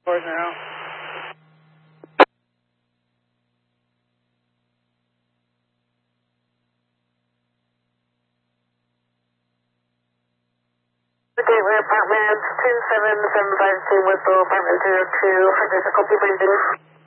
4 now. The Gateway Apartments, 27752 Whistle, Apartment 02, Frederick, copy, Brandon.